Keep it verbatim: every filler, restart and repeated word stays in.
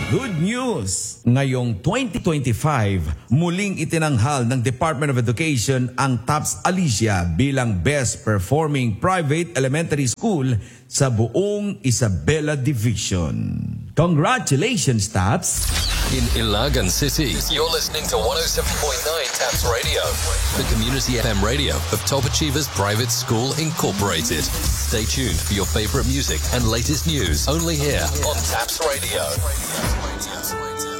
Good news! Ngayong twenty twenty-five, muling itinanghal ng Department of Education ang TAPS Alicia bilang Best Performing Private Elementary School sa buong Isabela Division. Congratulations, TAPS! In Ilagan City, you're listening to one oh seven point nine TAPS Radio, the community F M radio of Top Achievers Private School Incorporated. Stay tuned for your favorite music and latest news only here on TAPS Radio.